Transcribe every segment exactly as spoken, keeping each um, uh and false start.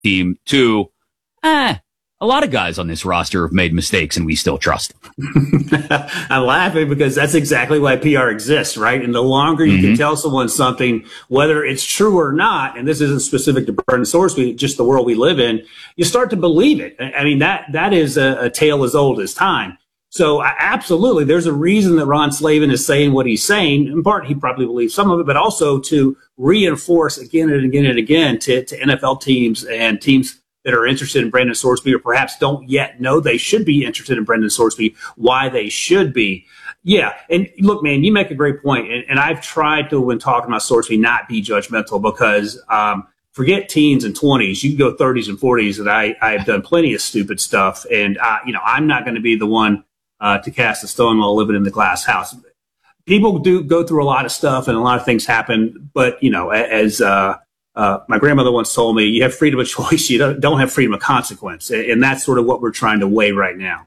team to, eh, a lot of guys on this roster have made mistakes and we still trust them. I'm laughing because that's exactly why P R exists, right? And the longer you mm-hmm. can tell someone something, whether it's true or not, and this isn't specific to Brendan Sorsby, just the world we live in, you start to believe it. I mean, that that is a, a tale as old as time. So uh, absolutely, there's a reason that Ron Slavin is saying what he's saying. In part, he probably believes some of it, but also to reinforce again and again and again to, to N F L teams and teams that are interested in Brendan Sorsby or perhaps don't yet know they should be interested in Brendan Sorsby, why they should be. Yeah, and look, man, you make a great point, and, and I've tried to, when talking about Sorsby, not be judgmental because um, forget teens and twenties. You can go thirties and forties, and I, I've done plenty of stupid stuff, and uh, you know, I'm not going to be the one uh, to cast a stone while living in the glass house. People do go through a lot of stuff, and a lot of things happen, but, you know, as uh, – Uh, my grandmother once told me, you have freedom of choice, you don't, don't have freedom of consequence. And that's sort of what we're trying to weigh right now.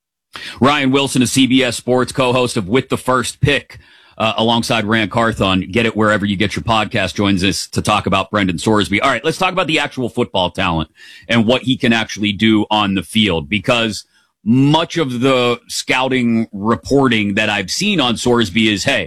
Ryan Wilson, a C B S Sports co-host of With the First Pick, uh, alongside Rand Carthon. Get it wherever you get your podcast, joins us to talk about Brendan Sorsby. All right, let's talk about the actual football talent and what he can actually do on the field, because much of the scouting reporting that I've seen on Sorsby is, hey,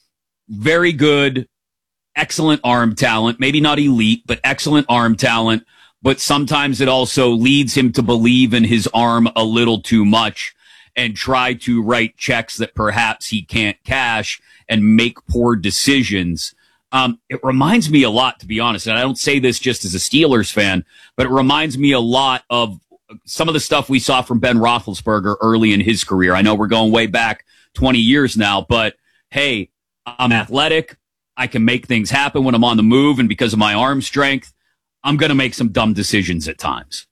very good, excellent arm talent, maybe not elite, but excellent arm talent. But sometimes it also leads him to believe in his arm a little too much and try to write checks that perhaps he can't cash and make poor decisions. Um, it reminds me a lot, to be honest, and I don't say this just as a Steelers fan, but it reminds me a lot of some of the stuff we saw from Ben Roethlisberger early in his career. I know we're going way back twenty years now, but hey, I'm athletic. I can make things happen when I'm on the move, and because of my arm strength, I'm going to make some dumb decisions at times.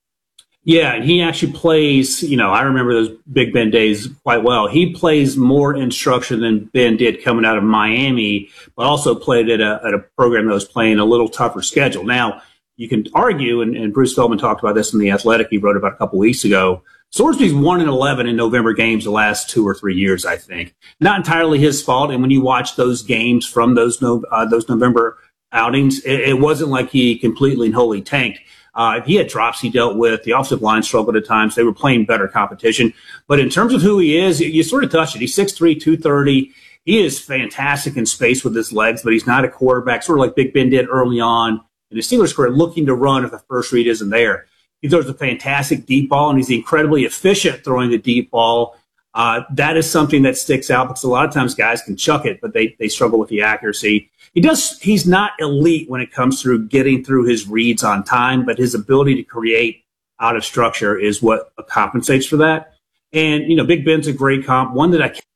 Yeah, and he actually plays, you know, I remember those Big Ben days quite well. He plays more instruction than Ben did coming out of Miami, but also played at a, at a program that was playing a little tougher schedule. Now, you can argue, and, and Bruce Feldman talked about this in The Athletic, he wrote about a couple weeks ago, Sorsby's one and eleven in November games the last two or three years, I think. Not entirely his fault. And when you watch those games from those no, uh, those November outings, it, it wasn't like he completely and wholly tanked. Uh, he had drops he dealt with. The offensive line struggled at times. They were playing better competition. But in terms of who he is, you, you sort of touched it. He's six three, two thirty. He is fantastic in space with his legs, but he's not a quarterback, sort of like Big Ben did early on in the Steelers' career, looking to run if the first read isn't there. He throws a fantastic deep ball, and he's incredibly efficient throwing the deep ball. Uh, that is something that sticks out because a lot of times guys can chuck it, but they, they struggle with the accuracy. He does. He's not elite when it comes through getting through his reads on time, but his ability to create out of structure is what compensates for that. And, you know, Big Ben's a great comp. One that I can't.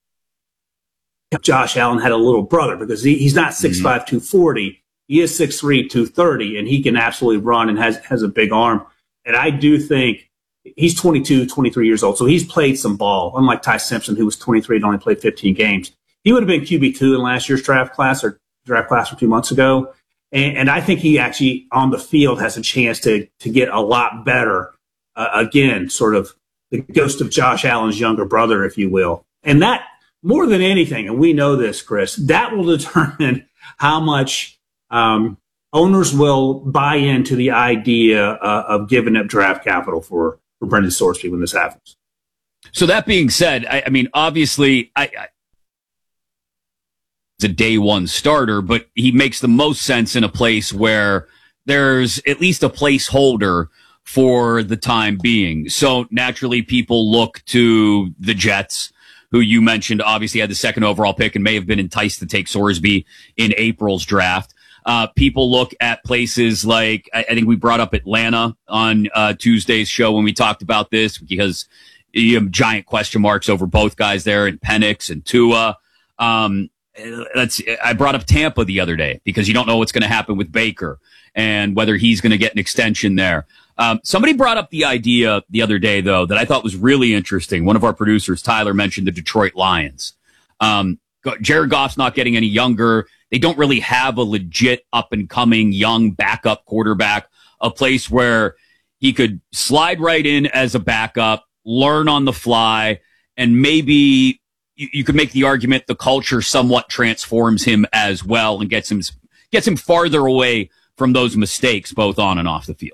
Josh Allen had a little brother because he, he's not six five, mm-hmm. two forty. He is six three, two thirty, and he can absolutely run and has, has a big arm. And I do think he's twenty-two, twenty-three years old, so he's played some ball, unlike Ty Simpson, who was twenty-three and only played fifteen games. He would have been Q B two in last year's draft class or draft class from two months ago. And, and I think he actually, on the field, has a chance to, to get a lot better. Uh, again, sort of the ghost of Josh Allen's younger brother, if you will. And that, more than anything, and we know this, Chris, that will determine how much um, – owners will buy into the idea uh, of giving up draft capital for, for Brendan Sorsby when this happens. So that being said, I, I mean, obviously, I, I, it's a day one starter, but he makes the most sense in a place where there's at least a placeholder for the time being. So naturally, people look to the Jets, who you mentioned obviously had the second overall pick and may have been enticed to take Sorsby in April's draft. Uh, people look at places like, I, I think we brought up Atlanta on uh, Tuesday's show when we talked about this, because you have giant question marks over both guys there, and Penix and Tua. Um, let's, I brought up Tampa the other day because you don't know what's going to happen with Baker and whether he's going to get an extension there. Um, somebody brought up the idea the other day, though, that I thought was really interesting. One of our producers, Tyler, mentioned the Detroit Lions. Um, Jared Goff's not getting any younger. They don't really have a legit up-and-coming young backup quarterback, a place where he could slide right in as a backup, learn on the fly, and maybe you, you could make the argument the culture somewhat transforms him as well and gets him gets him farther away from those mistakes, both on and off the field.